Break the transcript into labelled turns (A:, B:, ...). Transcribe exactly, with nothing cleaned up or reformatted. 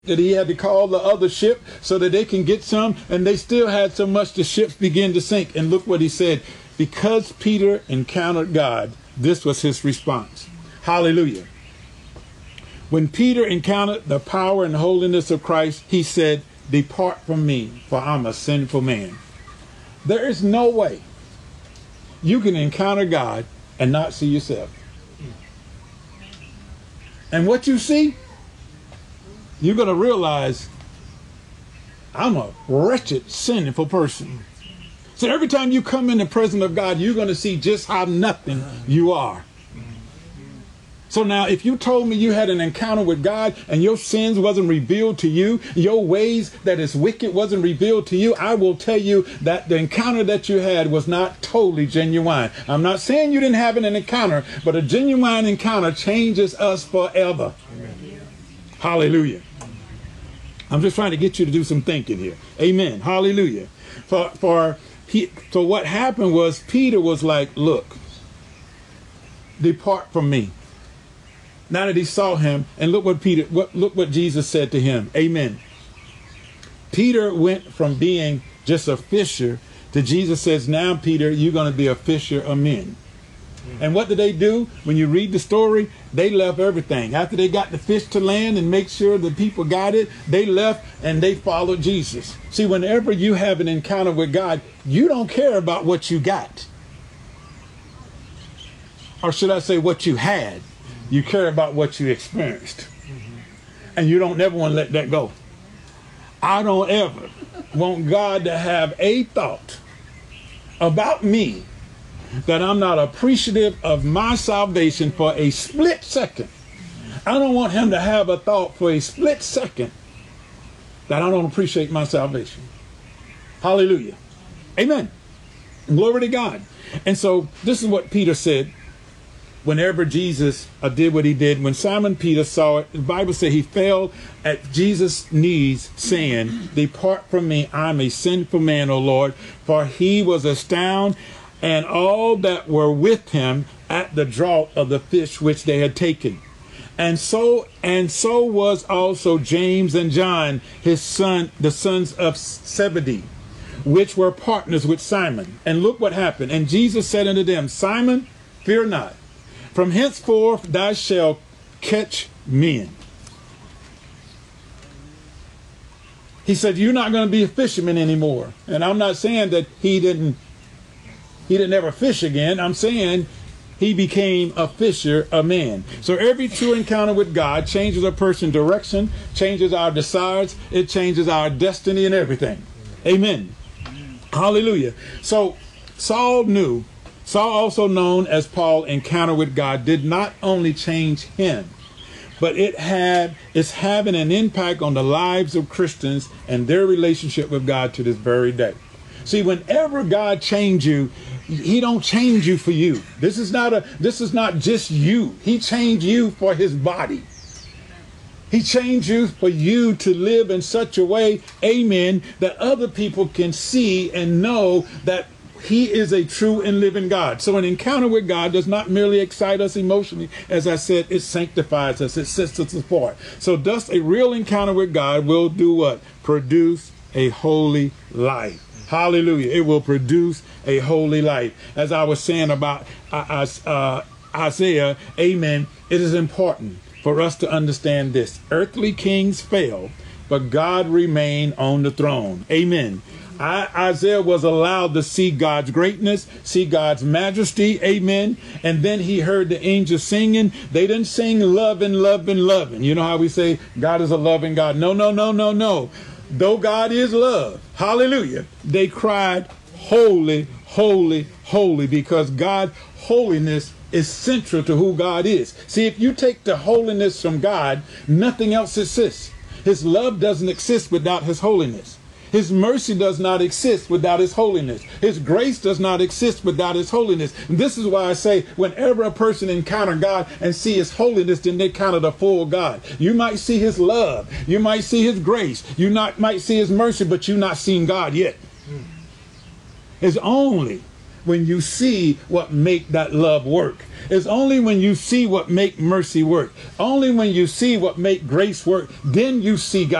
A: that he had to call the other ship so that they can get some, and they still had so much the ships began to sink. And look what he said. Because Peter encountered God, this was his response. Hallelujah. When Peter encountered the power and holiness of Christ, he said, "Depart from me, for I'm a sinful man." There is no way you can encounter God and not see yourself. And what you see, you're going to realize, I'm a wretched, sinful person. So every time you come in the presence of God, you're going to see just how nothing you are. So now, if you told me you had an encounter with God and your sins wasn't revealed to you, your ways that is wicked wasn't revealed to you, I will tell you that the encounter that you had was not totally genuine. I'm not saying you didn't have an encounter, but a genuine encounter changes us forever. Amen. Hallelujah. I'm just trying to get you to do some thinking here. Amen. Hallelujah. For, for he, so what happened was Peter was like, look, depart from me. Now that he saw him, and look what Peter, what, look what Jesus said to him. Amen. Peter went from being just a fisher to Jesus says, now, Peter, you're going to be a fisher of men. And what did they do? When you read the story, they left everything. After they got the fish to land and make sure the people got it, they left and they followed Jesus. See, whenever you have an encounter with God, you don't care about what you got. Or should I say what you had? You care about what you experienced. And you don't ever want to let that go. I don't ever want God to have a thought about me that I'm not appreciative of my salvation for a split second. I don't want him to have a thought for a split second that I don't appreciate my salvation. Hallelujah. Amen. Glory to God. And so this is what Peter said whenever Jesus uh, did what he did. When Simon Peter saw it, the Bible said he fell at Jesus' knees saying, "Depart from me, I'm a sinful man, O Lord." For he was astounded, and all that were with him, at the draught of the fish which they had taken. And so and so was also James and John, his son, the sons of Zebedee, which were partners with Simon. And look what happened. And Jesus said unto them, "Simon, fear not. From henceforth thou shalt catch men." He said, you're not going to be a fisherman anymore. And I'm not saying that he didn't He didn't ever fish again. I'm saying he became a fisher of men. So every true encounter with God changes a person's direction, changes our desires, it changes our destiny and everything. Amen. Amen. Hallelujah. So Saul knew, Saul, also known as Paul, encounter with God did not only change him, but it had it's having an impact on the lives of Christians and their relationship with God to this very day. See, whenever God changes you, he don't change you for you. This is not a this is not just you. He changed you for his body. He changed you for you to live in such a way, amen, that other people can see and know that he is a true and living God. So an encounter with God does not merely excite us emotionally. As I said, it sanctifies us. It sets us apart. So thus a real encounter with God will do what? Produce a holy life. Hallelujah. It will produce a holy life. As I was saying about uh, uh, Isaiah, amen, it is important for us to understand this. Earthly kings fail, but God remained on the throne. Amen. I, Isaiah was allowed to see God's greatness, see God's majesty. Amen. And then he heard the angels singing. They didn't sing loving, loving, loving. You know how we say God is a loving God? No, no, no, no, no. Though God is love, hallelujah, they cried, holy, holy, holy, because God's holiness is central to who God is. See, if you take the holiness from God, nothing else exists. His love doesn't exist without his holiness. His mercy does not exist without his holiness. His grace does not exist without his holiness. And this is why I say whenever a person encounter God and see his holiness, then they encounter the full God. You might see his love. You might see his grace. You not, might see his mercy, but you've not seen God yet. It's only when you see what make that love work. It's only when you see what make mercy work. Only when you see what make grace work, then you see God.